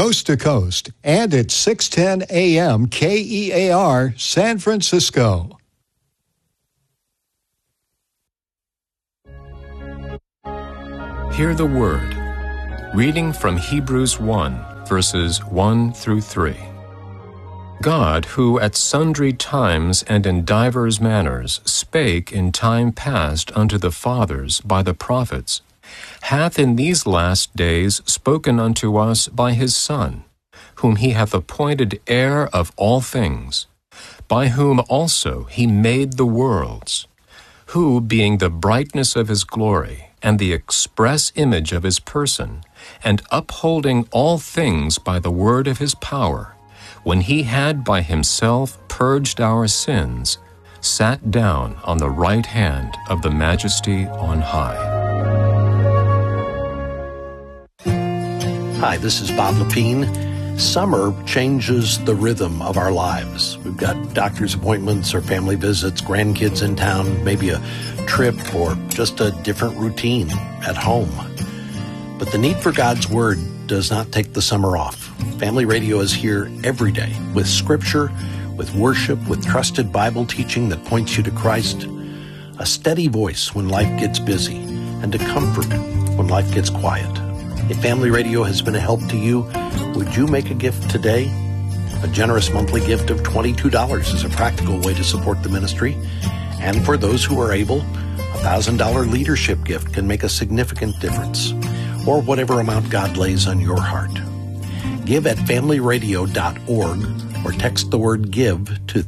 coast to coast, and at 610 AM KEAR, San Francisco. Hear the Word. Reading from Hebrews 1, verses 1 through 3. God, who at sundry times and in divers manners spake in time past unto the fathers by the prophets, hath in these last days spoken unto us by his Son, whom he hath appointed heir of all things, by whom also he made the worlds, who, being the brightness of his glory, and the express image of his person, and upholding all things by the word of his power, when he had by himself purged our sins, sat down on the right hand of the Majesty on high. Hi, this is Bob Lepine. Summer changes the rhythm of our lives. We've got doctor's appointments or family visits, grandkids in town, maybe a trip or just a different routine at home. But the need for God's Word does not take the summer off. Family Radio is here every day with scripture, with worship, with trusted Bible teaching that points you to Christ, a steady voice when life gets busy, and a comfort when life gets quiet. If Family Radio has been a help to you, would you make a gift today? A generous monthly gift of $22 is a practical way to support the ministry. And for those who are able, a $1,000 leadership gift can make a significant difference, or whatever amount God lays on your heart. Give at familyradio.org or text the word GIVE to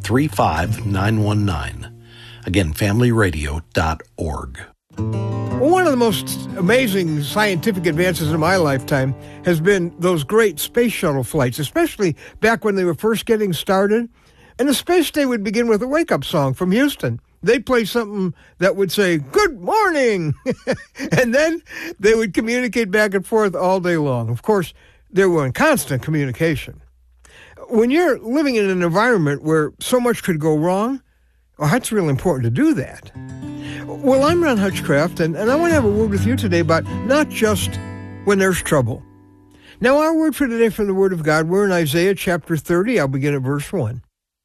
35919. Again, familyradio.org. One of the most amazing scientific advances in my lifetime has been those great space shuttle flights, especially back when they were first getting started. And the space day would begin with a wake-up song from Houston. They'd play something that would say, "Good morning!" And then they would communicate back and forth all day long. Of course, they were in constant communication. When you're living in an environment where so much could go wrong, well, that's really important to do that. Well, I'm Ron Hutchcraft, and I want to have a word with you today about not just when there's trouble. Now, our word for today from the Word of God, we're in Isaiah chapter 30. I'll begin at verse 1.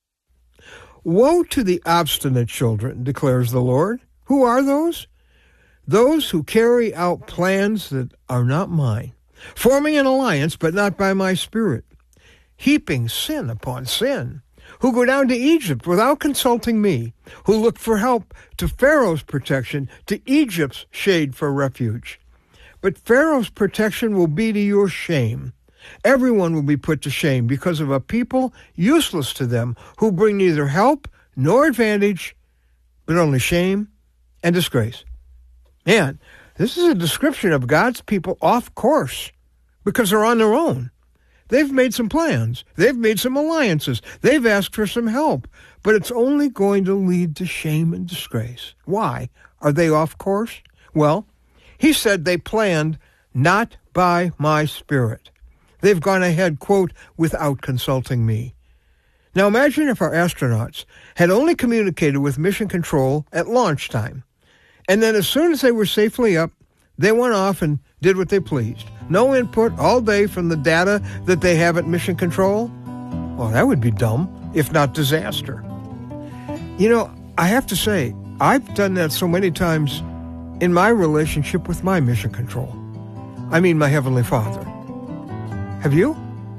Woe to the obstinate children, declares the Lord. Who are those? Those who carry out plans that are not mine, forming an alliance, but not by my Spirit, heaping sin upon sin, who go down to Egypt without consulting me, who look for help to Pharaoh's protection, to Egypt's shade for refuge. But Pharaoh's protection will be to your shame. Everyone will be put to shame because of a people useless to them, who bring neither help nor advantage, but only shame and disgrace. Man, this is a description of God's people off course because they're on their own. They've made some plans. They've made some alliances. They've asked for some help, but it's only going to lead to shame and disgrace. Why? Are they off course? Well, he said they planned not by my Spirit. They've gone ahead, quote, without consulting me. Now imagine if our astronauts had only communicated with Mission Control at launch time, and then as soon as they were safely up, they went off and did what they pleased. No input all day from the data that they have at Mission Control. Well, that would be dumb, if not disaster. You know, I have to say, I've done that so many times in my relationship with my Mission Control. I mean, my Heavenly Father. Have you?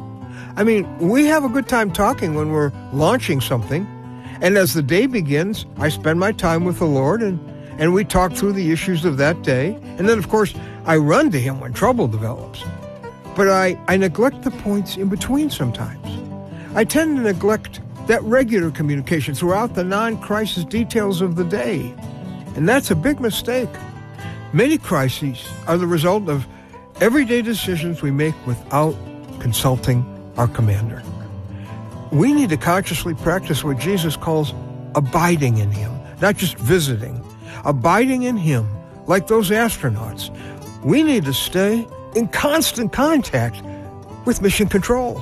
I mean, we have a good time talking when we're launching something. And as the day begins, I spend my time with the Lord and we talk through the issues of that day. And then, of course, I run to Him when trouble develops. But I neglect the points in between sometimes. I tend to neglect that regular communication throughout the non-crisis details of the day. And that's a big mistake. Many crises are the result of everyday decisions we make without consulting our commander. We need to consciously practice what Jesus calls abiding in Him, not just visiting. Abiding in Him, like those astronauts. We need to stay in constant contact with Mission Control.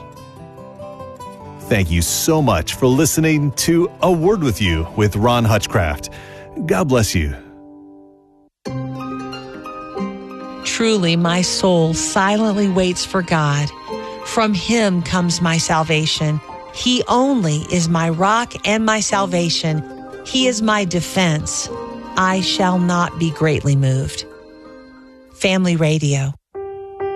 Thank you so much for listening to A Word With You with Ron Hutchcraft. God bless you. Truly, my soul silently waits for God. From him comes my salvation. He only is my rock and my salvation. He is my defense. I shall not be greatly moved. Family Radio.